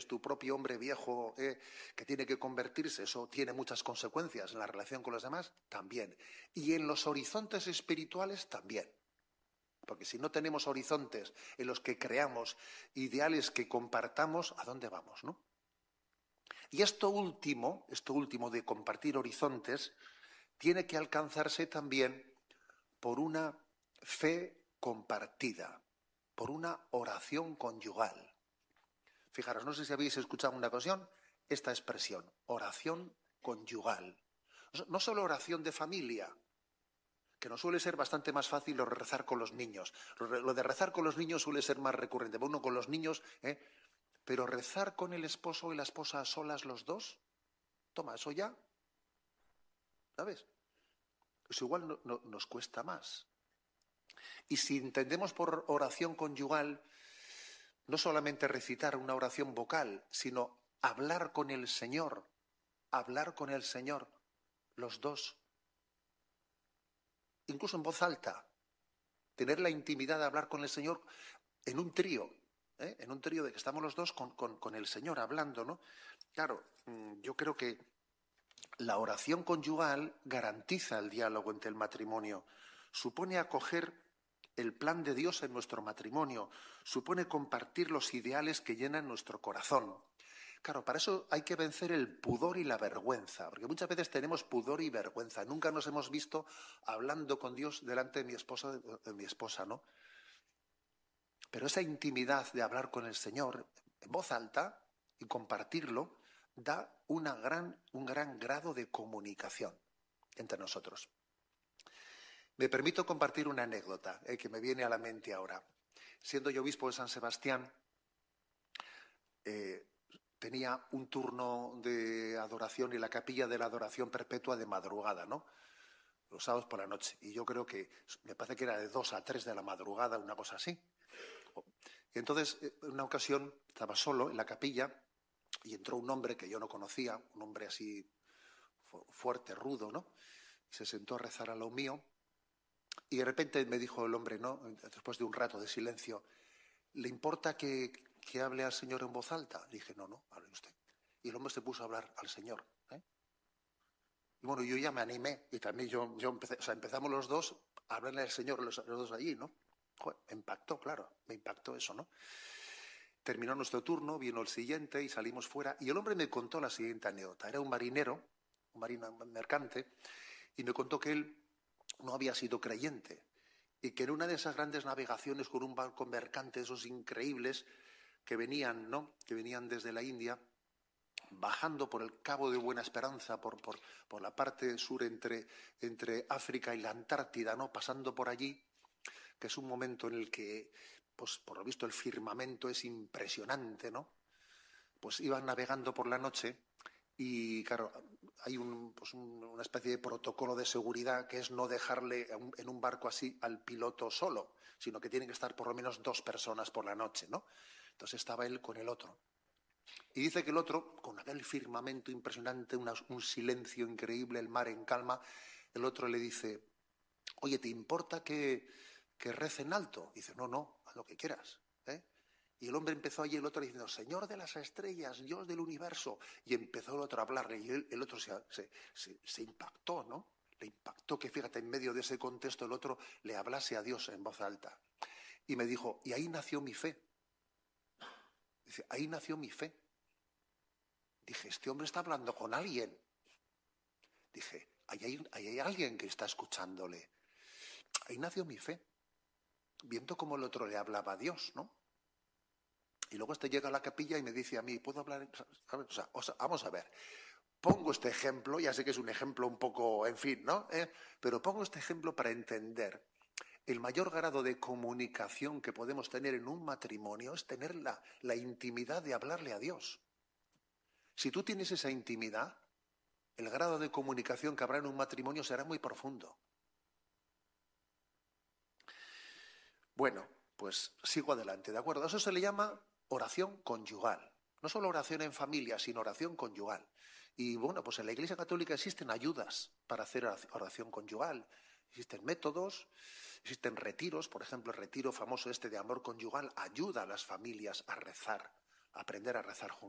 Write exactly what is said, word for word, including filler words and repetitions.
es tu propio hombre viejo eh, que tiene que convertirse, eso tiene muchas consecuencias en la relación con los demás, también. Y en los horizontes espirituales también. Porque si no tenemos horizontes en los que creamos ideales que compartamos, ¿a dónde vamos, no? Y esto último, esto último de compartir horizontes, tiene que alcanzarse también por una fe compartida, por una oración conyugal. Fijaros, no sé si habéis escuchado en una ocasión esta expresión, oración conyugal. No solo oración de familia, que nos suele ser bastante más fácil lo de rezar con los niños. Lo de rezar con los niños suele ser más recurrente. Uno con los niños, ¿eh? Pero rezar con el esposo y la esposa a solas los dos, toma, eso ya, ¿sabes? Eso igual no, no, nos cuesta más. Y si entendemos por oración conyugal, no solamente recitar una oración vocal, sino hablar con el Señor, hablar con el Señor, los dos, incluso en voz alta, tener la intimidad de hablar con el Señor en un trío, ¿eh? en un trío de que estamos los dos con, con, con el Señor hablando, ¿no? Claro, yo creo que la oración conyugal garantiza el diálogo entre el matrimonio, supone acoger el plan de Dios en nuestro matrimonio, supone compartir los ideales que llenan nuestro corazón. Claro, para eso hay que vencer el pudor y la vergüenza, porque muchas veces tenemos pudor y vergüenza. Nunca nos hemos visto hablando con Dios delante de mi esposa, de mi esposa, ¿no? Pero esa intimidad de hablar con el Señor en voz alta y compartirlo da una gran, un gran grado de comunicación entre nosotros. Me permito compartir una anécdota eh, que me viene a la mente ahora. Siendo yo obispo de San Sebastián, eh, tenía un turno de adoración en la capilla de la adoración perpetua de madrugada, ¿no? Los sábados por la noche. Y yo creo que, me parece que era de dos a tres de la madrugada, una cosa así. Y entonces, en una ocasión, estaba solo en la capilla y entró un hombre que yo no conocía, un hombre así fuerte, rudo, ¿no? Y se sentó a rezar a lo mío. Y de repente me dijo el hombre, ¿no? Después de un rato de silencio, ¿le importa que, que hable al Señor en voz alta? Le dije, no, no, hable usted. Y el hombre se puso a hablar al Señor. ¿eh? Y bueno, yo ya me animé y también yo, yo empecé, o sea, empezamos los dos a hablarle al Señor, los, los dos allí, ¿no? Joder, me impactó, claro, me impactó eso, ¿no? Terminó nuestro turno, vino el siguiente y salimos fuera. Y el hombre me contó la siguiente anécdota. Era un marinero, un marino mercante, y me contó que él no había sido creyente y que en una de esas grandes navegaciones con un barco mercante, esos increíbles que venían, ¿no? Que venían desde la India, bajando por el Cabo de Buena Esperanza, por, por, por la parte sur entre, entre África y la Antártida, ¿no? Pasando por allí, que es un momento en el que, pues por lo visto, el firmamento es impresionante, ¿no? Pues iban navegando por la noche y, claro, hay un, pues un, una especie de protocolo de seguridad que es no dejarle en un barco así al piloto solo, sino que tienen que estar por lo menos dos personas por la noche, ¿no? Entonces estaba él con el otro. Y dice que el otro, con aquel firmamento impresionante, una, un silencio increíble, el mar en calma, el otro le dice, oye, ¿te importa que, que rece en alto? Dice, no, no, haz lo que quieras, ¿eh? Y el hombre empezó allí, el otro diciendo, Señor de las estrellas, Dios del universo. Y empezó el otro a hablarle y el, el otro se, se, se, se impactó, ¿no? Le impactó que, fíjate, en medio de ese contexto el otro le hablase a Dios en voz alta. Y me dijo, y ahí nació mi fe. Dice, ahí nació mi fe. Dije, este hombre está hablando con alguien. Dije, ahí hay, ahí hay alguien que está escuchándole. Ahí nació mi fe. Viendo cómo el otro le hablaba a Dios, ¿no? Y luego este llega a la capilla y me dice a mí, ¿puedo hablar? O sea, o sea, vamos a ver, pongo este ejemplo, ya sé que es un ejemplo un poco, en fin, ¿no? ¿Eh? Pero pongo este ejemplo para entender el mayor grado de comunicación que podemos tener en un matrimonio es tener la, la intimidad de hablarle a Dios. Si tú tienes esa intimidad, el grado de comunicación que habrá en un matrimonio será muy profundo. Bueno, pues sigo adelante, ¿de acuerdo? Eso se le llama oración conyugal. No solo oración en familia, sino oración conyugal. Y bueno, pues en la Iglesia Católica existen ayudas para hacer oración conyugal. Existen métodos, existen retiros. Por ejemplo, el retiro famoso este de amor conyugal ayuda a las familias a rezar, a aprender a rezar juntos.